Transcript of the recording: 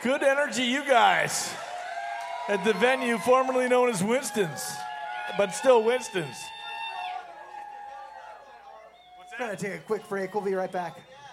Good energy, you guys, at the venue formerly known as Winston's, but still Winston's. We're going to take a quick break. We'll be right back.